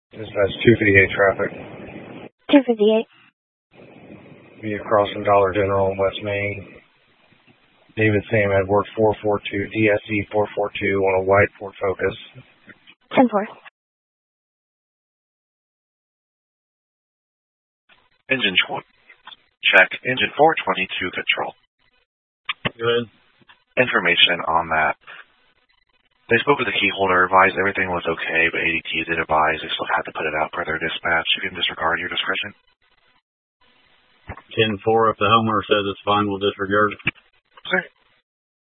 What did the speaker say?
This has 258 traffic. 258. Be across from Dollar General in West Main. David Sam Edward 442, DSE 442 on a white Ford Focus. 10-4. Engine check. Engine 422 control. Good. Information on that. They spoke with the key holder, advised everything was okay, but ADT did advise they still had to put it out per their dispatch. You can disregard your discretion. 10-4, if the homeowner says it's fine, we'll disregard it. Okay.